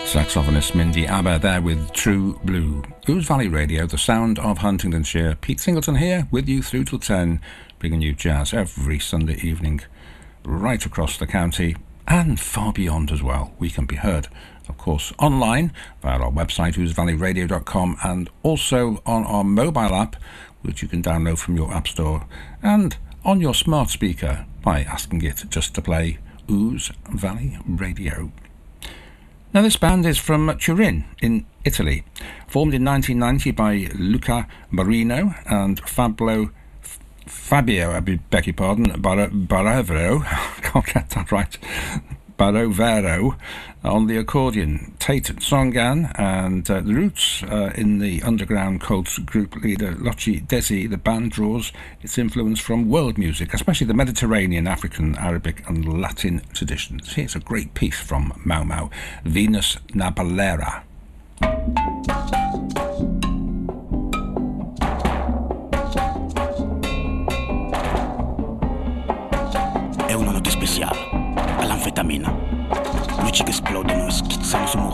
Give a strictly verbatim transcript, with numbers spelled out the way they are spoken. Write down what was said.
Saxophonist Mindy Aber there with True Blue. Ouse Valley Radio, the sound of Huntingdonshire. Pete Singleton here with you through till ten, bringing you jazz every Sunday evening right across the county and far beyond as well. We can be heard, of course, online via our website ouse valley radio dot com and also on our mobile app, which you can download from your app store, and on your smart speaker by asking it just to play Ouse Valley Radio. Now, this band is from Turin in Italy, formed in nineteen ninety by Luca Marino and Fabio, Fabio, I beg your pardon, Bar- Barovero, I can't get that right, Barovero on the accordion, Tate Songan, and uh, the roots uh, in the underground cult group leader Loci Desi. The band draws its influence from world music, especially the Mediterranean, African, Arabic and Latin traditions. Here's a great piece from Mau Mau, Venus na Ballera. È una notte speciale, all'anfetamina. Luci che esplodono e schizzano su